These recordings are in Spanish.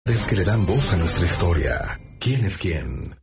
Es que le dan voz a nuestra historia. ¿Quién es quién?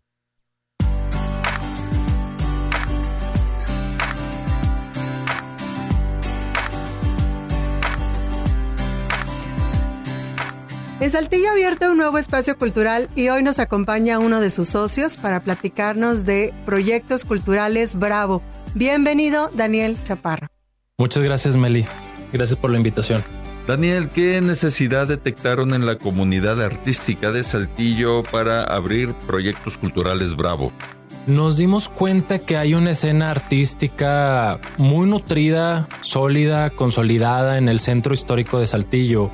En Saltillo ha abierto un nuevo espacio cultural y hoy nos acompaña uno de sus socios para platicarnos de Proyectos Culturales Bravo. Bienvenido, Daniel Chaparro. Muchas gracias, Meli. Gracias por la invitación. Daniel, ¿qué necesidad detectaron en la comunidad artística de Saltillo para abrir Proyectos Culturales Bravo? Nos dimos cuenta que hay una escena artística muy nutrida, sólida, consolidada en el centro histórico de Saltillo.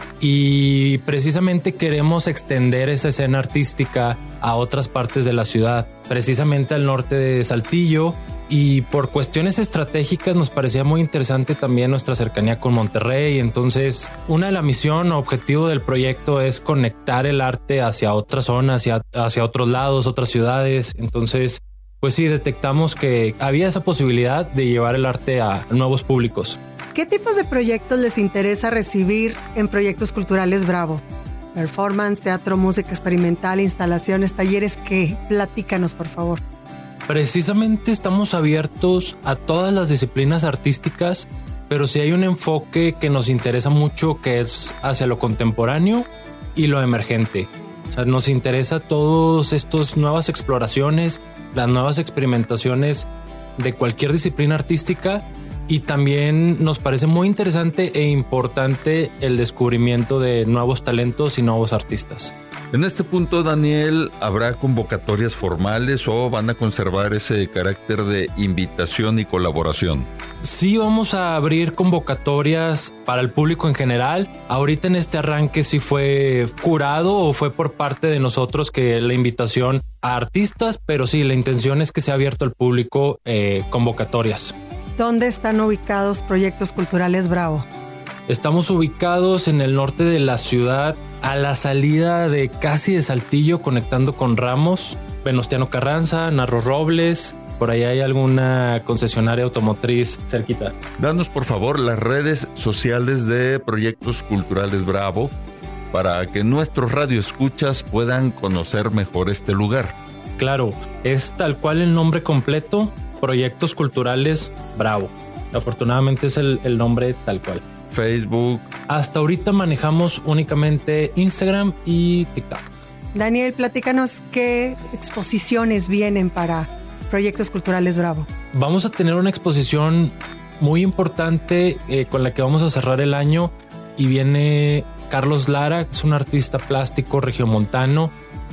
Y precisamente queremos extender esa escena artística a otras partes de la ciudad, precisamente al norte de Saltillo, y por cuestiones estratégicas nos parecía muy interesante también nuestra cercanía con Monterrey. Entonces, una de la misión o objetivo del proyecto es conectar el arte hacia otras zonas, hacia otros lados, otras ciudades. Entonces, pues sí, detectamos que había esa posibilidad de llevar el arte a nuevos públicos. ¿Qué tipos de proyectos les interesa recibir en Proyectos Culturales Bravo? Performance, teatro, música experimental, instalaciones, talleres, ¿qué? Platícanos, por favor. Precisamente estamos abiertos a todas las disciplinas artísticas, pero sí hay un enfoque que nos interesa mucho, que es hacia lo contemporáneo y lo emergente. O sea, nos interesa todas estas nuevas exploraciones, las nuevas experimentaciones de cualquier disciplina artística. Y también nos parece muy interesante e importante el descubrimiento de nuevos talentos y nuevos artistas. En este punto, Daniel, ¿habrá convocatorias formales o van a conservar ese carácter de invitación y colaboración? Sí, vamos a abrir convocatorias para el público en general. Ahorita en este arranque sí fue curado o fue por parte de nosotros que la invitación a artistas, pero sí, la intención es que sea abierto al público convocatorias. ¿Dónde están ubicados Proyectos Culturales Bravo? Estamos ubicados en el norte de la ciudad, a la salida de casi de Saltillo, conectando con Ramos, Venustiano Carranza, Narro Robles. Por ahí hay alguna concesionaria automotriz cerquita. Danos por favor las redes sociales de Proyectos Culturales Bravo para que nuestros radioescuchas puedan conocer mejor este lugar. Claro, es tal cual el nombre completo, Proyectos Culturales Bravo. Afortunadamente es el nombre tal cual. Facebook. Hasta ahorita manejamos únicamente Instagram y TikTok. Daniel, platícanos qué exposiciones vienen para Proyectos Culturales Bravo. Vamos a tener una exposición muy importante con la que vamos a cerrar el año, y viene Carlos Lara, que es un artista plástico regiomontano.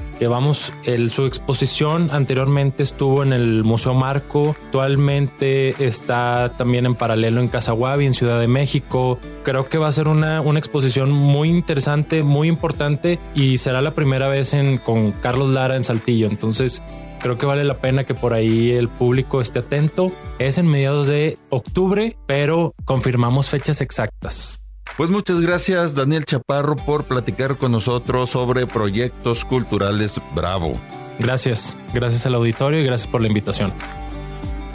Su exposición anteriormente estuvo en el Museo Marco, actualmente está también en paralelo en Casa Guavi, en Ciudad de México. Creo que va a ser una exposición muy interesante, muy importante, y será la primera vez con Carlos Lara en Saltillo. Entonces creo que vale la pena que por ahí el público esté atento. Es en mediados de octubre, pero confirmamos fechas exactas. Pues muchas gracias, Daniel Chaparro, por platicar con nosotros sobre Proyectos Culturales Bravo. Gracias al auditorio y gracias por la invitación.